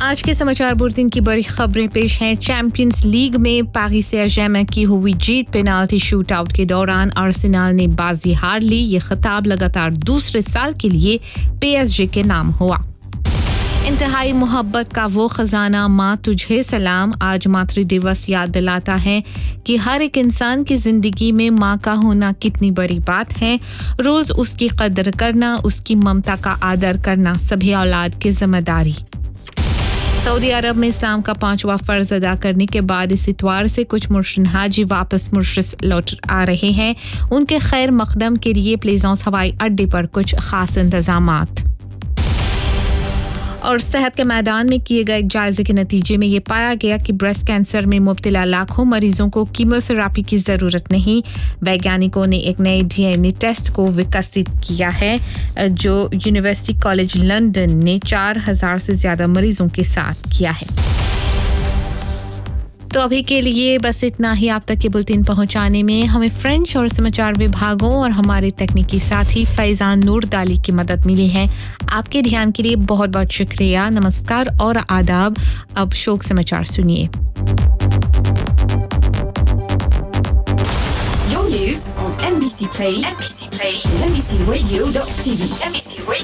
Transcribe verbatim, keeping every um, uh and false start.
आज के समाचार बुलेटिन की बड़ी खबरें पेश हैं। चैंपियंस लीग में पारी सैं-जर्मेन की हुई जीत। पेनाल्टी शूट आउट के दौरान आर्सेनल ने बाजी हार ली। ये खिताब लगातार दूसरे साल के लिए पीएसजी के नाम हुआ। इंतहाई मोहब्बत का वो खजाना माँ तुझे सलाम आज मातृ दिवस याद दिलाता है कि हर एक इंसान की जिंदगी में माँ का होना कितनी बड़ी बात है। रोज उसकी कदर करना, उसकी ममता का आदर करना सभी औलाद की जिम्मेदारी। सऊदी अरब में इस्लाम का पांचवा फर्ज अदा करने के बाद इस इतवार से कुछ मुर्शिद हाजी वापस मुर्शिद लौट आ रहे हैं। उनके खैर मकदम के लिए प्लेज़ांस हवाई अड्डे पर कुछ खास इंतजामात। और सेहत के मैदान में किए गए एक जायजे के नतीजे में ये पाया गया कि ब्रेस्ट कैंसर में मुब्तला लाखों मरीजों को कीमोथेरेपी की ज़रूरत नहीं। वैज्ञानिकों ने एक नए डीएनए टेस्ट को विकसित किया है जो यूनिवर्सिटी कॉलेज लंदन ने चार हज़ार से ज़्यादा मरीजों के साथ किया है। तो अभी के लिए बस इतना ही। आप तक के बुलेटिन पहुंचाने में हमें फ्रेंच और समाचार विभागों और हमारे तकनीकी साथी फैजान नूरदाली की मदद मिली है। आपके ध्यान के लिए बहुत बहुत शुक्रिया। नमस्कार और आदाब। अब शोक समाचार सुनिए। Your news on M B C Play, M B C Play, M B C Radio dot T V, M B C Radio